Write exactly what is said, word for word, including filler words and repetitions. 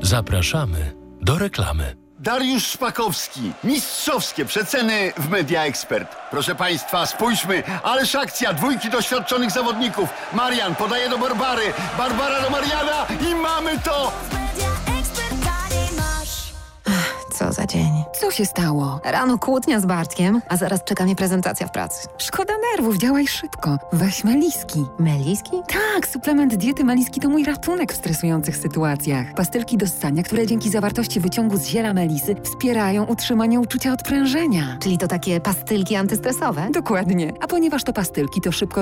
Zapraszamy do reklamy. Dariusz Szpakowski. Mistrzowskie przeceny w Media Expert. Proszę Państwa, spójrzmy. Ależ akcja. Dwójki doświadczonych zawodników. Marian podaje do Barbary. Barbara do Mariana i mamy to! Co za dzień. Co się stało? Rano kłótnia z Bartkiem, a zaraz czeka mnie prezentacja w pracy. Szkoda nerwów, działaj szybko. Weź Meliski. Meliski? Tak, suplement diety Meliski to mój ratunek w stresujących sytuacjach. Pastylki do ssania, które dzięki zawartości wyciągu z ziela melisy wspierają utrzymanie uczucia odprężenia. Czyli to takie pastylki antystresowe? Dokładnie. A ponieważ to pastylki, to szybko